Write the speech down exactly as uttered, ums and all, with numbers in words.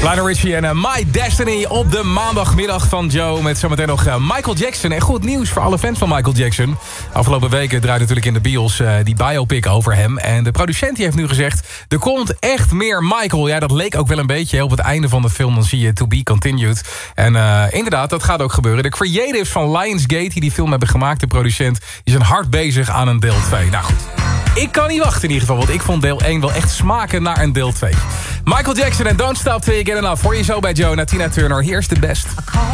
Lionel Richie en uh, My Destiny op de maandagmiddag van Joe. Met zometeen nog uh, Michael Jackson. En goed nieuws voor alle fans van Michael Jackson. Afgelopen weken draaide natuurlijk in de bios uh, die biopic over hem. En de producent die heeft nu gezegd... er komt echt meer Michael. Ja, dat leek ook wel een beetje. Hè. Op het einde van de film dan zie je To Be Continued. En uh, inderdaad, dat gaat ook gebeuren. De creatives van Lionsgate die die film hebben gemaakt... de producent, die zijn hard bezig aan een deel twee. Nou goed. Ik kan niet wachten in ieder geval, want ik vond deel één wel echt smaken naar een deel twee. Michael Jackson en Don't Stop Till You Get Enough. Hoor je zo bij Joe, na Tina Turner. Here's the best.